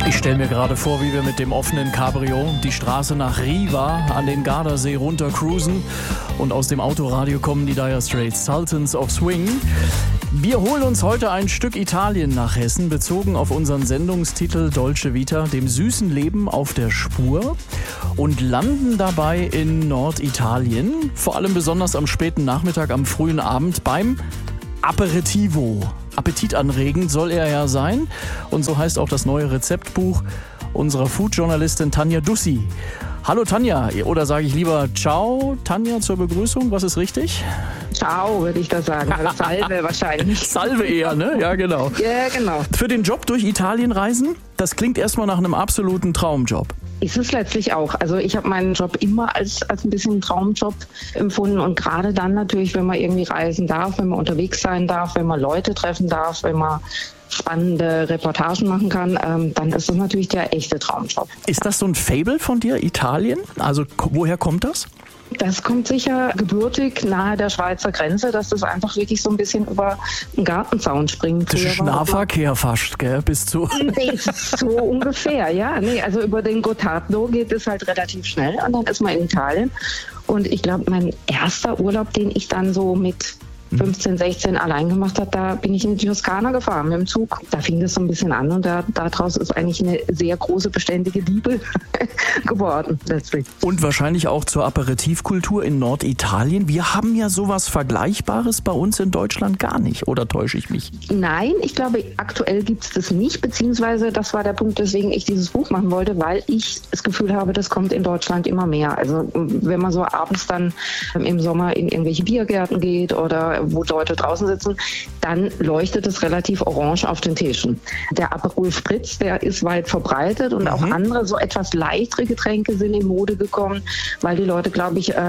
Ich stelle mir gerade vor, wie wir mit dem offenen Cabrio die Straße nach Riva an den Gardasee runter cruisen und aus dem Autoradio kommen die Dire Straits, Sultans of Swing. Wir holen uns heute ein Stück Italien nach Hessen, bezogen auf unseren Sendungstitel Dolce Vita, dem süßen Leben auf der Spur, und landen dabei in Norditalien, vor allem besonders am späten Nachmittag, am frühen Abend beim Aperitivo. Appetitanregend soll er ja sein, und so heißt auch das neue Rezeptbuch unserer Food-Journalistin Tanja Dussi. Hallo Tanja, oder sage ich lieber Ciao Tanja zur Begrüßung, was ist richtig? Ciao, würde ich da sagen. Salve wahrscheinlich. Salve eher, ne? Ja, genau. Ja, genau. Für den Job durch Italien reisen, das klingt erstmal nach einem absoluten Traumjob. Ist es letztlich auch. Also ich habe meinen Job immer als ein bisschen einen Traumjob empfunden, und gerade dann natürlich, wenn man irgendwie reisen darf, wenn man unterwegs sein darf, wenn man Leute treffen darf, wenn man spannende Reportagen machen kann, dann ist das natürlich der echte Traumjob. Ist das so ein Faible von dir, Italien? Also woher kommt das? Das kommt sicher gebürtig nahe der Schweizer Grenze, dass das einfach wirklich so ein bisschen über den Gartenzaun springt. Das ist Nahverkehr fast, gell? Bis zu... Nee, so ungefähr, ja. Nee, also über den Gottardo geht es halt relativ schnell und dann ist man in Italien. Und ich glaube, mein erster Urlaub, den ich dann so mit 15, 16 allein gemacht habe, da bin ich in die Toskana gefahren mit dem Zug. Da fing das so ein bisschen an, und daraus ist eigentlich eine sehr große, beständige Liebe geworden letztlich. Und wahrscheinlich auch zur Aperitivkultur in Norditalien. Wir haben ja sowas Vergleichbares bei uns in Deutschland gar nicht, oder täusche ich mich? Nein, ich glaube, aktuell gibt es das nicht, beziehungsweise das war der Punkt, weswegen ich dieses Buch machen wollte, weil ich das Gefühl habe, das kommt in Deutschland immer mehr. Also wenn man so abends dann im Sommer in irgendwelche Biergärten geht oder wo Leute draußen sitzen, dann leuchtet es relativ orange auf den Tischen. Der Aperol Spritz, der ist weit verbreitet, und auch andere so etwas leichtere Getränke sind in Mode gekommen, weil die Leute, glaube ich,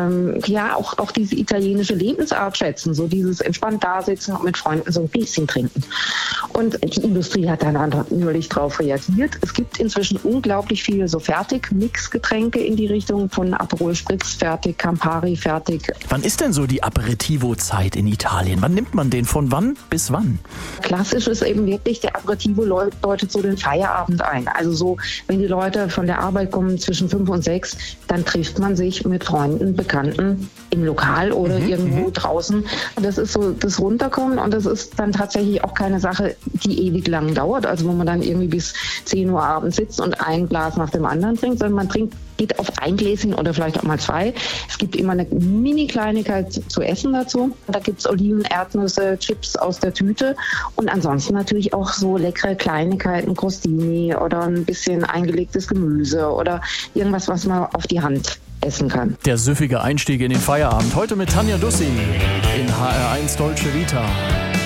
auch diese italienische Lebensart schätzen, so dieses entspannt dasitzen und mit Freunden so ein bisschen trinken. Und die Industrie hat dann natürlich darauf reagiert. Es gibt inzwischen unglaublich viele so Fertig-Mix-Getränke in die Richtung von Aperol Spritz, fertig, Campari, fertig. Wann ist denn so die Aperitivo-Zeit in Italien? Wann nimmt man den? Von wann bis wann? Klassisch ist eben wirklich, der Aperitivo läutet so den Feierabend ein. Also so, wenn die Leute von der Arbeit kommen zwischen 5 und 6, dann trifft man sich mit Freunden, Bekannten im Lokal oder irgendwo draußen. Das ist so das Runterkommen, und das ist dann tatsächlich auch keine Sache, die ewig lang dauert, also wo man dann irgendwie bis 10 Uhr abends sitzt und ein Glas nach dem anderen trinkt, sondern man geht auf ein Gläschen oder vielleicht auch mal 2. Es gibt immer eine Mini-Kleinigkeit zu essen dazu. Da gibt es Oliven, Erdnüsse, Chips aus der Tüte, und ansonsten natürlich auch so leckere Kleinigkeiten, Crostini oder ein bisschen eingelegtes Gemüse oder irgendwas, was man auf die Hand essen kann. Der süffige Einstieg in den Feierabend. Heute mit Tanja Dussi in HR1 Dolce Vita.